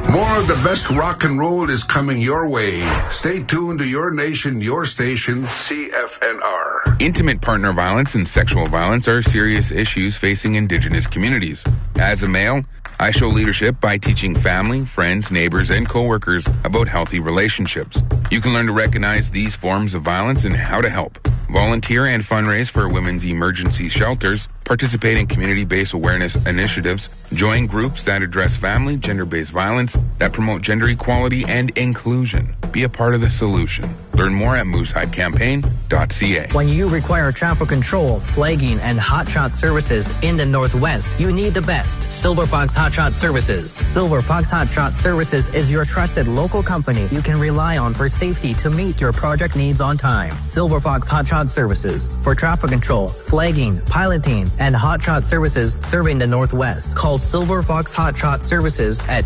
More of the best rock and roll is coming your way. Stay tuned to your nation, your station, CFNR. Intimate partner violence and sexual violence are serious issues facing Indigenous communities. As a male, I show leadership by teaching family, friends, neighbors, and coworkers about healthy relationships. You can learn to recognize these forms of violence and how to help. Volunteer and fundraise for women's emergency shelters, participate in community-based awareness initiatives, join groups that address family, gender-based violence, that promote gender equality and inclusion. Be a part of the solution. Learn more at moosehidecampaign.ca. When you require traffic control, flagging, and hotshot services in the Northwest, you need the best. Silver Fox Hotshot Services. Silver Fox Hotshot Services is your trusted local company you can rely on for safety to meet your project needs on time. Silver Fox Hotshot Services. For traffic control, flagging, piloting, and hotshot services serving the Northwest. Call Silver Fox Hotshot Services at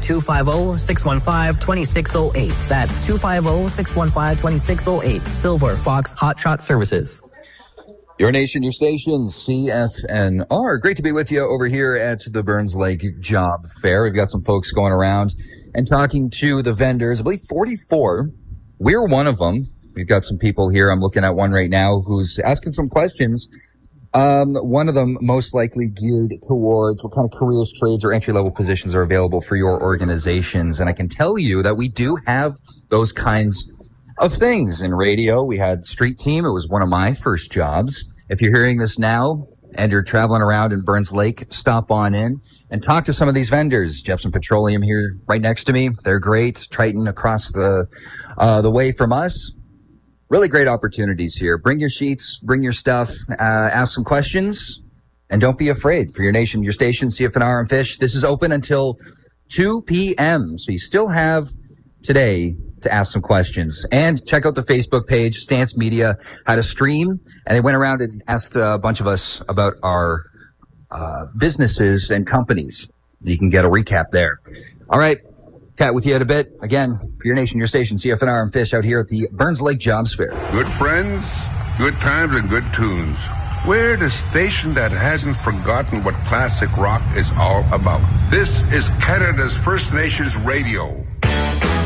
250-615-2608. That's 250-615-2608. Silver Fox Hotshot Services. Your nation, your station, CFNR. Great to be with you over here at the Burns Lake Job Fair. We've got some folks going around and talking to the vendors. I believe 44. We're one of them. We've got some people here. I'm looking at one right now who's asking some questions. One of them most likely geared towards what kind of careers, trades, or entry-level positions are available for your organizations. And I can tell you that we do have those kinds of things. In radio, we had Street Team. It was one of my first jobs. If you're hearing this now and you're traveling around in Burns Lake, stop on in and talk to some of these vendors. Jepson Petroleum here right next to me. They're great. Triton across the way from us. Really great opportunities here. Bring your sheets, bring your stuff, ask some questions, and don't be afraid. For your nation, your station, CFNR and Fish, this is open until 2 p.m. So you still have today to ask some questions. And check out the Facebook page, Stance Media had a stream, and they went around and asked a bunch of us about our businesses and companies. You can get a recap there. All right. Chat with you in a bit. Again, for your nation, your station, CFNR and Fish out here at the Burns Lake Jobs Fair. Good friends, good times, and good tunes. We're the station that hasn't forgotten what classic rock is all about. This is Canada's First Nations Radio.